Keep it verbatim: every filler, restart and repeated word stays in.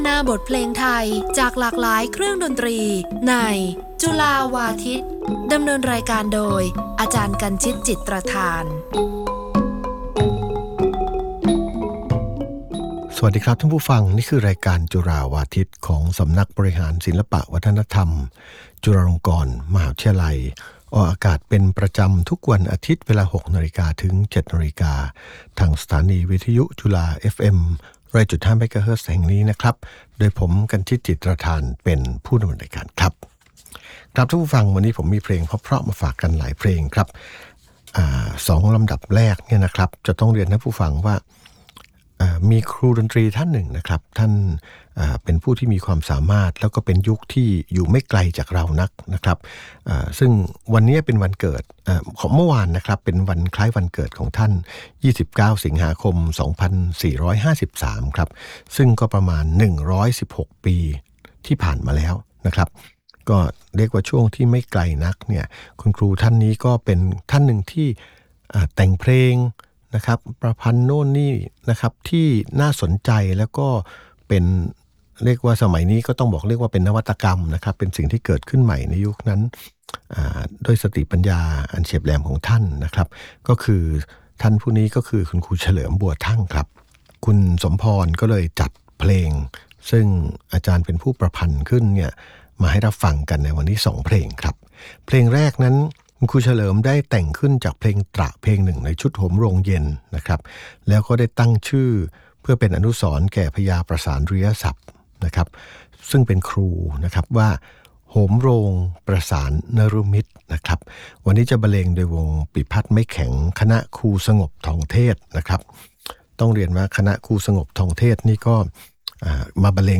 นาบทเพลงไทยจากหลากหลายเครื่องดนตรีในจุฬาวาทิตดำเนินรายการโดยอาจารย์กัญชิตจิตรธานสวัสดีครับท่านผู้ฟังนี่คือรายการจุฬาวาทิตของสำนักบริหารศิลปะวัฒนธรรมจุฬาลงกรณ์มหาวิทยาลัยออกอากาศเป็นประจำทุกวันอาทิตย์เวลา หกนาฬิกา ถึง เจ็ดนาฬิกา ทางสถานีวิทยุจุฬา เอฟ เอ็ม หนึ่งจุดห้า เมกะเฮิรตซ์แห่งนี้นะครับโดยผมกัญชิตจิตรธานเป็นผู้ดำเนินรายการครับครับท่านผู้ฟังวันนี้ผมมีเพลงเพราะๆมาฝากกันหลายเพลงครับอ่าสองลำดับแรกเนี่ยนะครับจะต้องเรียนท่านผู้ฟังว่ามีครูดนตรีท่านหนึ่งนะครับท่านเป็นผู้ที่มีความสามารถแล้วก็เป็นยุคที่อยู่ไม่ไกลจากเรานักนะครับซึ่งวันนี้เป็นวันเกิดของเมื่อวานนะครับเป็นวันคล้ายวันเกิดของท่านยี่สิบเก้าสิงหาคมสองพันสี่ร้อยห้าสิบสามครับซึ่งก็ประมาณหนึ่งร้อยสิบหกปีที่ผ่านมาแล้วนะครับก็เรียกว่าช่วงที่ไม่ไกลนักเนี่ยคุณครูท่านนี้ก็เป็นท่านหนึ่งที่แต่งเพลงนะครับประพันธ์โน่นนี่นะครับที่น่าสนใจแล้วก็เป็นเรียกว่าสมัยนี้ก็ต้องบอกเรียกว่าเป็นนวัตกรรมนะครับเป็นสิ่งที่เกิดขึ้นใหม่ในยุคนั้นด้วยสติปัญญาอันเฉียบแหลมของท่านนะครับก็คือท่านผู้นี้ก็คือคุณครูเฉลิมบัวทั่งครับคุณสมพรก็เลยจัดเพลงซึ่งอาจารย์เป็นผู้ประพันธ์ขึ้นเนี่ยมาให้รับฟังกันในวันนี้สองเพลงครับเพลงแรกนั้นครูเฉลิมได้แต่งขึ้นจากเพลงตระเพลงหนึ่งในชุดโหมโรงเย็นนะครับแล้วก็ได้ตั้งชื่อเพื่อเป็นอนุสรณ์แก่พญาประสานริยศัพท์นะครับซึ่งเป็นครูนะครับว่าโหมโรงประสานนฤมิตนะครับวันนี้จะบรรเลงโดยวงปิพัฒน์ไม้แข็งคณะครูสงบทองเทศนะครับต้องเรียนว่าคณะครูสงบทองเทศนี่ก็มาบรรเลง